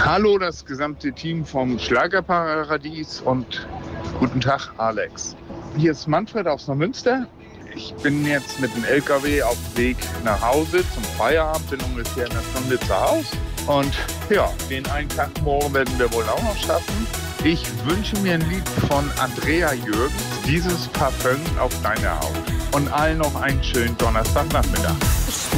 Hallo, das gesamte Team vom Schlagerparadies und guten Tag, Alex. Hier ist Manfred aus Neumünster. Ich bin jetzt mit dem LKW auf dem Weg nach Hause zum Feierabend, bin ungefähr eine Stunde zu Hause. Und ja, den einen Tag morgen werden wir wohl auch noch schaffen. Ich wünsche mir ein Lied von Andrea Jürgens, dieses Parfüm auf deine Haut. Und allen noch einen schönen Donnerstagnachmittag.